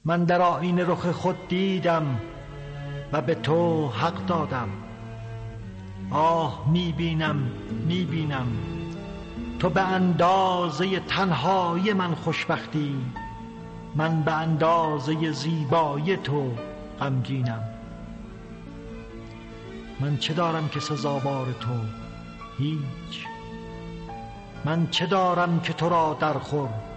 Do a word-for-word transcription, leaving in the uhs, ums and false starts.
من در آینه رخ خود دیدم و به تو حق دادم. آه میبینم میبینم تو به اندازه تنهایی من خوشبختی، من به اندازه زیبایی تو غمگینم. من چه دارم که سزاوار تو؟ هیچ. من چه دارم که تو را در خور